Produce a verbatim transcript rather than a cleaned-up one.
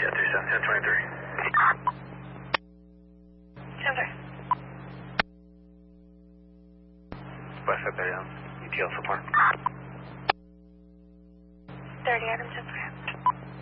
Yeah, three seven, ten twenty-three. ten three. Westside thirty, um, E T L support. thirty, Adam ten three.